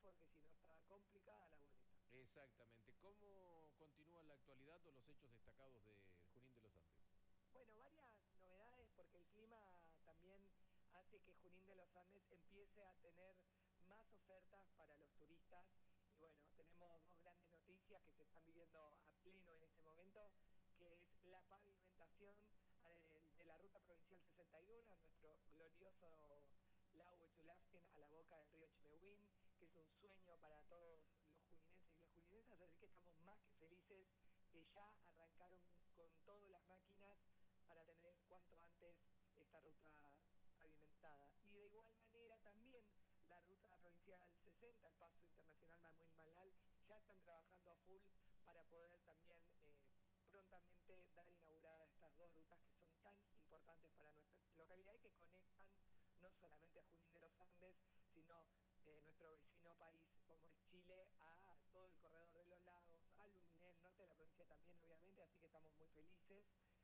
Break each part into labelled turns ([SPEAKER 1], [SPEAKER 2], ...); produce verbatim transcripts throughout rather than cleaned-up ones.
[SPEAKER 1] porque si no está complicada la boleta.
[SPEAKER 2] Exactamente. ¿Cómo continúa la actualidad o los hechos destacados de Junín de los Andes?
[SPEAKER 1] Bueno, varias novedades porque el clima también hace que Junín de los Andes empiece a tener más ofertas para los turistas. Y bueno, tenemos dos grandes noticias que se están viviendo a pleno en este momento, que es la pavimentación eh, de la ruta provincial sesenta y uno, nuestro glorioso lago Chulafken a la boca del río Chimehuín, que es un sueño para todos los juninenses y las juninensas, así que estamos más que felices que ya arrancaron con todas las máquinas para tener cuanto antes esta ruta pavimentada. Y de igual manera también la ruta provincial sesenta, el paso internacional Manuel Malal, ya están trabajando a full para poder también eh, prontamente dar inauguradas estas dos rutas que son tan importantes para nuestra localidad y que conectan no solamente a Junín de los Andes, sino eh, nuestro vecino país como es Chile, a todo el corredor de los lagos, al Luminén, norte de la provincia también obviamente, así que estamos muy felices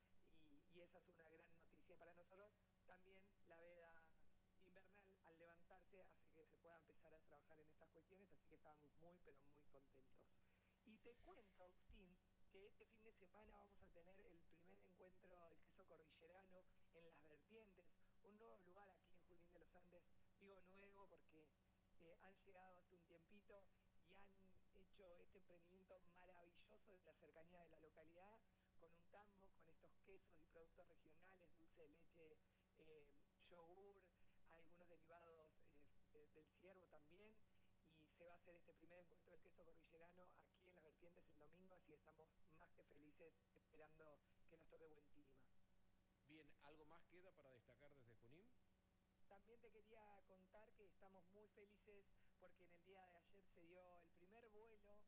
[SPEAKER 1] y, y esa es una gran noticia para nosotros. También la veda invernal al levantarse hace que se pueda empezar a trabajar en estas cuestiones, así que estamos muy pero muy contentos. Y te cuento, Agustín, que este fin de semana vamos a tener el primer encuentro del queso cordillerano en Las Vertientes, un nuevo lugar aquí en Junín de los Andes, digo nuevo porque eh, han llegado hace un tiempito y han hecho este emprendimiento maravilloso de la cercanía de la localidad, con un tambo, con estos quesos y productos regionales, dulce de leche, eh, yogur, algunos derivados eh, de, del ciervo también, y se va a hacer este primer encuentro del queso cordillerano aquí en Las Vertientes el domingo, así que estamos más que felices esperando que nos toque buen clima.
[SPEAKER 2] Bien, ¿algo más queda para destacar desde Junín?
[SPEAKER 1] También te quería contar que estamos muy felices porque en el día de ayer se dio el primer vuelo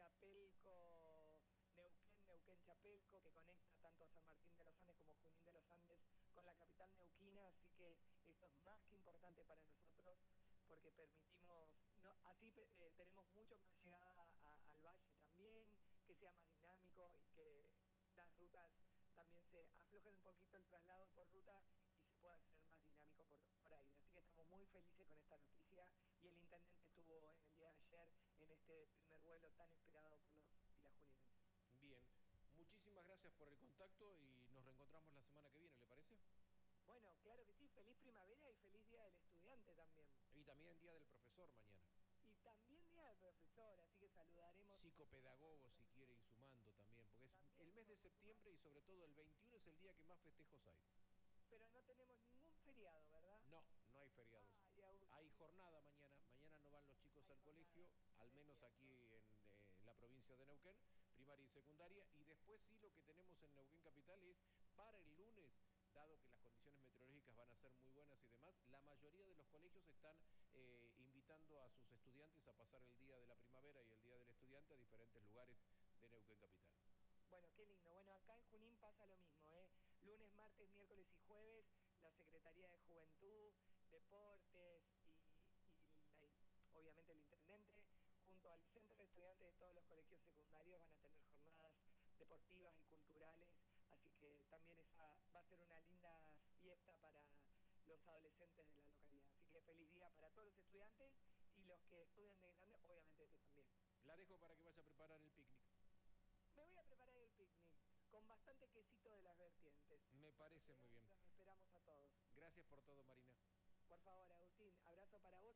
[SPEAKER 1] Chapelco Neuquén, Neuquén Chapelco, que conecta tanto a San Martín de los Andes como Junín de los Andes con la capital neuquina, así que esto es más que importante para nosotros porque permitimos, no, así eh, tenemos mucho más llegada a, al valle también, que sea más dinámico y que las rutas también se aflojen un poquito el traslado por ruta y se pueda hacer más dinámico por, por aire. Así que estamos muy felices con esta noticia y el intendente estuvo en el día de ayer en este primer vuelo tan esperado por los y las juninenses.
[SPEAKER 2] Bien, muchísimas gracias por el contacto y nos reencontramos la semana que viene, ¿le parece?
[SPEAKER 1] Bueno, claro que sí, feliz primavera y feliz Día del Estudiante también.
[SPEAKER 2] Y también Día del Profesor mañana.
[SPEAKER 1] Y también Día del Profesor, así que saludaremos.
[SPEAKER 2] Psicopedagogo si quiere ir sumando también, porque es el
[SPEAKER 1] También
[SPEAKER 2] mes de
[SPEAKER 1] podemos sumar,
[SPEAKER 2] septiembre y sobre todo el veintiuno es el día que más festejos hay.
[SPEAKER 1] pero no tenemos ningún feriado, ¿verdad?
[SPEAKER 2] No, no hay feriados.
[SPEAKER 1] Ay,
[SPEAKER 2] Hay
[SPEAKER 1] Agustín,
[SPEAKER 2] jornada mañana, mañana no van los chicos
[SPEAKER 1] hay
[SPEAKER 2] al
[SPEAKER 1] jornada,
[SPEAKER 2] colegio, al
[SPEAKER 1] es
[SPEAKER 2] menos
[SPEAKER 1] cierto.
[SPEAKER 2] aquí en, eh, en la provincia de Neuquén, primaria y secundaria, y después sí lo que tenemos en Neuquén Capital es para el lunes, dado que las condiciones meteorológicas van a ser muy buenas y demás, la mayoría de los colegios están eh, invitando a sus estudiantes a pasar el día de la primavera y el día del estudiante a diferentes lugares de Neuquén Capital.
[SPEAKER 1] Bueno, qué lindo. Bueno, acá en Junín pasa lo mismo, ¿eh? Lunes, martes, miércoles y jueves, la Secretaría de Juventud, Deportes y, y la- obviamente el intendente, junto al Centro de Estudiantes de todos los colegios secundarios, van a tener jornadas deportivas y culturales, así que también esa va a ser una linda fiesta para los adolescentes de la localidad. Así que feliz día para todos los estudiantes y los que estudian de grande, obviamente que también.
[SPEAKER 2] La dejo para que vaya a preparar el picnic.
[SPEAKER 1] Me voy a preparar el picnic con bastante quesito de las vertientes.
[SPEAKER 2] Me
[SPEAKER 1] Los,
[SPEAKER 2] parece muy
[SPEAKER 1] espera-
[SPEAKER 2] bien.
[SPEAKER 1] los esperamos a todos.
[SPEAKER 2] Gracias por todo, Marina.
[SPEAKER 1] Por favor, Agustín, abrazo para vos.